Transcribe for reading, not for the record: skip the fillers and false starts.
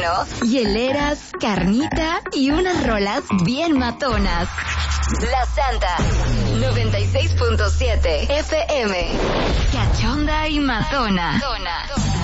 bueno, hieleras, carnita y unas rolas bien matonas. La Santa 96.7 FM. Cachonda y matona.